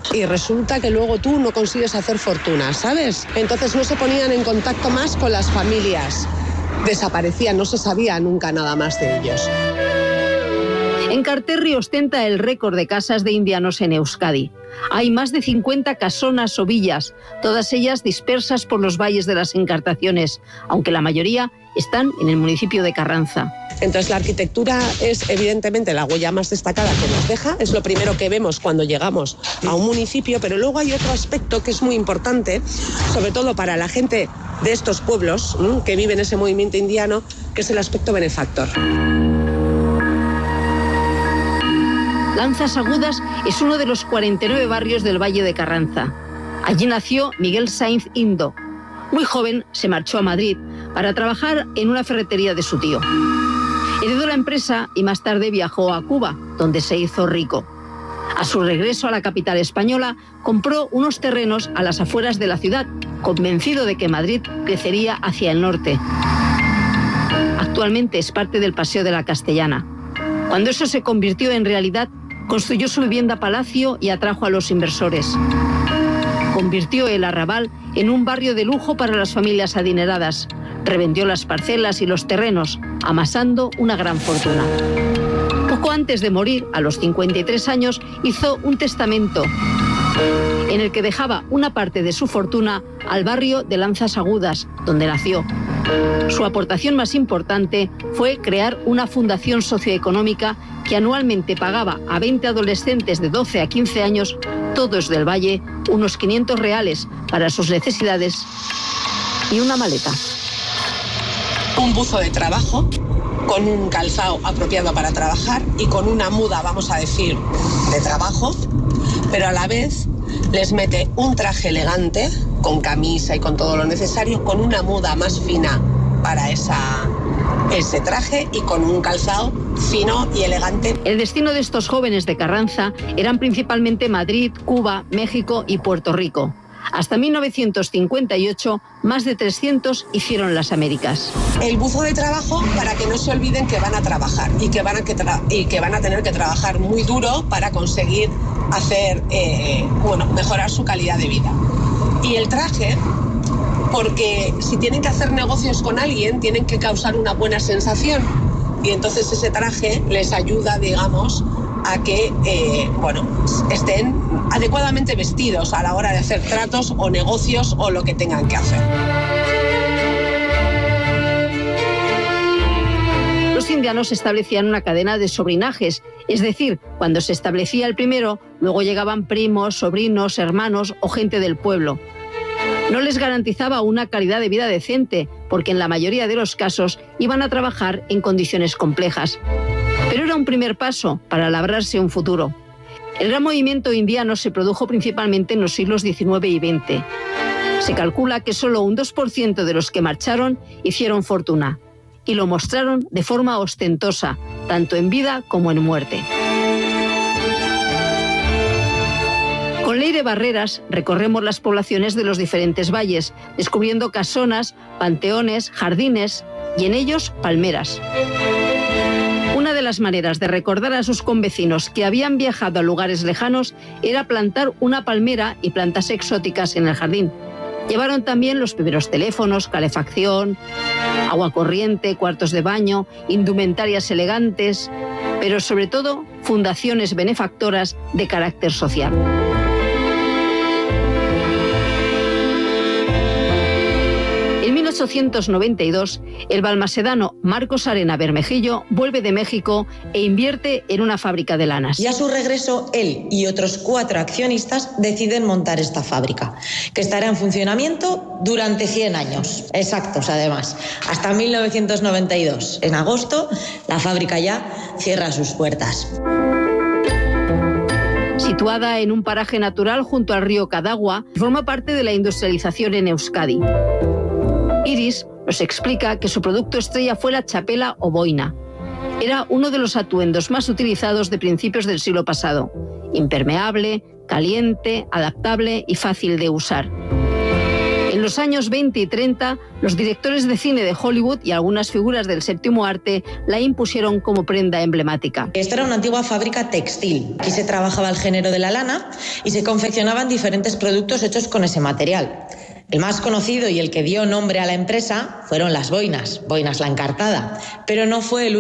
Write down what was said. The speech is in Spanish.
y resulta que luego tú no consigues hacer fortuna, ¿sabes? Entonces no se ponían en contacto más con las familias. Desaparecían, no se sabía nunca nada más de ellos. Enkarterri ostenta el récord de casas de indianos en Euskadi. Hay más de 50 casonas o villas, todas ellas dispersas por los valles de las Encartaciones, aunque la mayoría están en el municipio de Carranza. Entonces la arquitectura es evidentemente la huella más destacada que nos deja, es lo primero que vemos cuando llegamos a un municipio, pero luego hay otro aspecto que es muy importante, sobre todo para la gente de estos pueblos que viven ese movimiento indiano, que es el aspecto benefactor. Lanzas Agudas es uno de los 49 barrios del Valle de Carranza. Allí nació Miguel Sainz Indo. Muy joven se marchó a Madrid para trabajar en una ferretería de su tío. Heredó la empresa y más tarde viajó a Cuba, donde se hizo rico. A su regreso a la capital española, compró unos terrenos a las afueras de la ciudad, convencido de que Madrid crecería hacia el norte. Actualmente es parte del Paseo de la Castellana. Cuando eso se convirtió en realidad, construyó su vivienda palacio y atrajo a los inversores. Convirtió el Arrabal en un barrio de lujo para las familias adineradas. Revendió las parcelas y los terrenos, amasando una gran fortuna. Poco antes de morir, a los 53 años, hizo un testamento en el que dejaba una parte de su fortuna al barrio de Lanzas Agudas, donde nació. Su aportación más importante fue crear una fundación socioeconómica que anualmente pagaba a 20 adolescentes de 12 a 15 años, todos del Valle, unos 500 reales para sus necesidades y una maleta. Un buzo de trabajo, con un calzado apropiado para trabajar y con una muda, vamos a decir, de trabajo, pero a la vez les mete un traje elegante, con camisa y con todo lo necesario, con una muda más fina para ese traje y con un calzado fino y elegante. El destino de estos jóvenes de Carranza eran principalmente Madrid, Cuba, México y Puerto Rico. Hasta 1958, más de 300 hicieron las Américas. El buzo de trabajo para que no se olviden que van a trabajar y que van a tener que trabajar muy duro para conseguir hacer, mejorar su calidad de vida. Y el traje, porque si tienen que hacer negocios con alguien, tienen que causar una buena sensación. Y entonces ese traje les ayuda, digamos, a que estén adecuadamente vestidos a la hora de hacer tratos o negocios o lo que tengan que hacer. Los indianos establecían una cadena de sobrinajes, es decir, cuando se establecía el primero, luego llegaban primos, sobrinos, hermanos o gente del pueblo. No les garantizaba una calidad de vida decente, porque en la mayoría de los casos iban a trabajar en condiciones complejas. Pero era un primer paso para labrarse un futuro. El gran movimiento indiano se produjo principalmente en los siglos XIX y XX. Se calcula que solo un 2% de los que marcharon hicieron fortuna, y lo mostraron de forma ostentosa, tanto en vida como en muerte. Con Leire Barreras recorremos las poblaciones de los diferentes valles, descubriendo casonas, panteones, jardines y en ellos palmeras. Una de las maneras de recordar a sus convecinos que habían viajado a lugares lejanos era plantar una palmera y plantas exóticas en el jardín. Llevaron también los primeros teléfonos, calefacción, agua corriente, cuartos de baño, indumentarias elegantes, pero sobre todo fundaciones benefactoras de carácter social. En 1892, el balmasedano Marcos Arena Bermejillo vuelve de México e invierte en una fábrica de lanas. Y a su regreso, él y otros 4 accionistas deciden montar esta fábrica, que estará en funcionamiento durante 100 años. Exactos, además. Hasta 1992. En agosto, la fábrica ya cierra sus puertas. Situada en un paraje natural junto al río Cadagua, forma parte de la industrialización en Euskadi. Iris nos explica que su producto estrella fue la chapela o boina. Era uno de los atuendos más utilizados de principios del siglo pasado. Impermeable, caliente, adaptable y fácil de usar. En los años 20 y 30, los directores de cine de Hollywood y algunas figuras del séptimo arte la impusieron como prenda emblemática. Esta era una antigua fábrica textil. Aquí se trabajaba el género de la lana y se confeccionaban diferentes productos hechos con ese material. El más conocido y el que dio nombre a la empresa fueron las boinas la encartada, pero no fue el